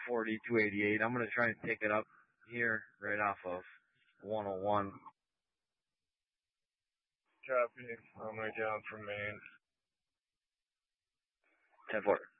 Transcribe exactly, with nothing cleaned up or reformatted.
forty, two eighty-eight. I'm going to try and pick it up here right off of one oh one. Copy. On my way down from Maine. ten four.